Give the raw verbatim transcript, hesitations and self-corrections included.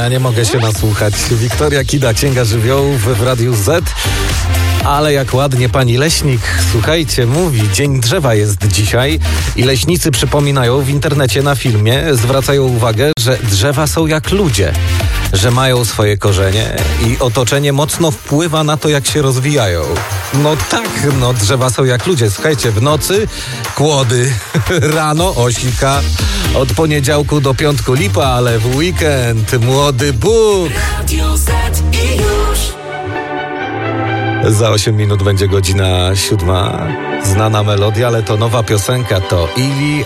ja nie mogę się nasłuchać. Wiktoria Kida, Księga Żywiołów w Radiu Z. Ale jak ładnie pani leśnik, słuchajcie, mówi, Dzień Drzewa jest dzisiaj i leśnicy przypominają w internecie na filmie, zwracają uwagę, że drzewa są jak ludzie, że mają swoje korzenie i otoczenie mocno wpływa na to, jak się rozwijają. No tak, no drzewa są jak ludzie. Słuchajcie, w nocy kłody, rano osika, od poniedziałku do piątku lipa, ale w weekend młody Bóg. Radio Z i już. Za osiem minut będzie godzina siódma. Znana melodia, ale to nowa piosenka, to Ili